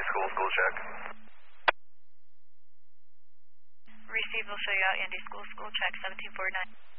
School, school check. Receive will show you out Indy School, school check 1749.